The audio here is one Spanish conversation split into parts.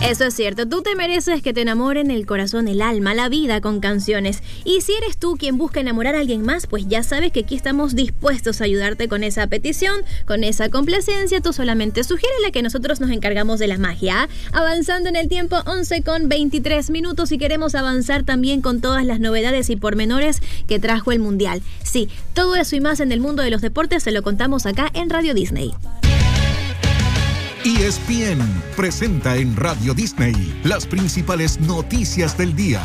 Eso es cierto, tú te mereces que te enamoren el corazón, el alma, la vida con canciones. Y si eres tú quien busca enamorar a alguien más, pues ya sabes que aquí estamos dispuestos a ayudarte con esa petición, con esa complacencia. Tú solamente sugiérele que nosotros nos encargamos de la magia. Avanzando en el tiempo, 11:23 y queremos avanzar también con todas las novedades y pormenores que trajo el Mundial. Sí, todo eso y más en el mundo de los deportes se lo contamos acá en Radio Disney. ESPN presenta en Radio Disney las principales noticias del día.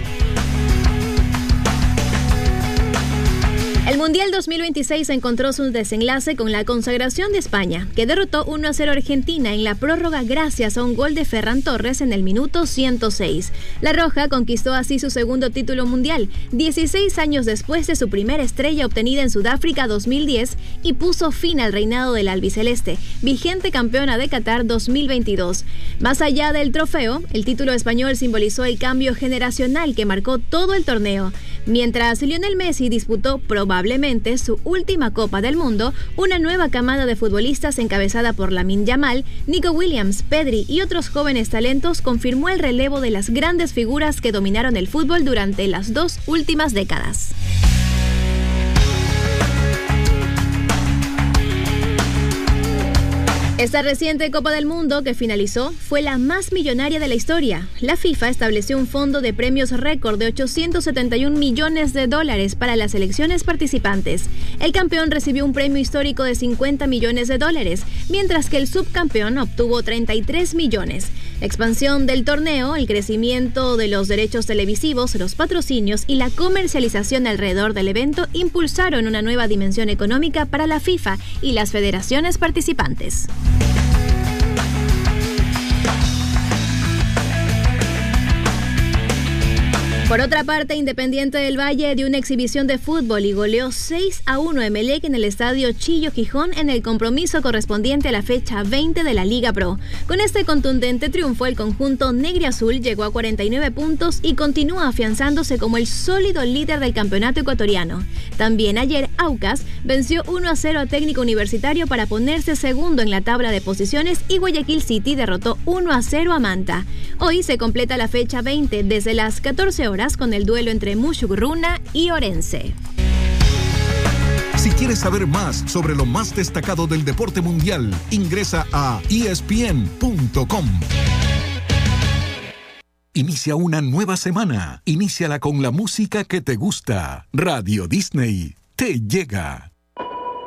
El Mundial 2026 encontró su desenlace con la consagración de España, que derrotó 1-0 a Argentina en la prórroga gracias a un gol de Ferran Torres en el minuto 106. La Roja conquistó así su segundo título mundial, 16 años después de su primera estrella obtenida en Sudáfrica 2010 y puso fin al reinado del albiceleste, vigente campeona de Qatar 2022. Más allá del trofeo, el título español simbolizó el cambio generacional que marcó todo el torneo. Mientras Lionel Messi disputó probablemente su última Copa del Mundo, una nueva camada de futbolistas encabezada por Lamine Yamal, Nico Williams, Pedri y otros jóvenes talentos confirmó el relevo de las grandes figuras que dominaron el fútbol durante las 2 últimas décadas. Esta reciente Copa del Mundo que finalizó fue la más millonaria de la historia. La FIFA estableció un fondo de premios récord de $871 millones para las selecciones participantes. El campeón recibió un premio histórico de $50 millones, mientras que el subcampeón obtuvo 33 millones. La expansión del torneo, el crecimiento de los derechos televisivos, los patrocinios y la comercialización alrededor del evento impulsaron una nueva dimensión económica para la FIFA y las federaciones participantes. Por otra parte, Independiente del Valle dio una exhibición de fútbol y goleó 6-1 a Emelec en el estadio Chillo Gijón en el compromiso correspondiente a la fecha 20 de la Liga Pro. Con este contundente triunfo, el conjunto negriazul llegó a 49 puntos y continúa afianzándose como el sólido líder del campeonato ecuatoriano. También ayer, Aucas venció 1-0 a Técnico Universitario para ponerse segundo en la tabla de posiciones y Guayaquil City derrotó 1-0 a Manta. Hoy se completa la fecha 20 desde las 14 horas con el duelo entre Mushurruna y Orense. Si quieres saber más sobre lo más destacado del deporte mundial, ingresa a ESPN.com. Inicia una nueva semana. Iníciala con la música que te gusta. Radio Disney te llega.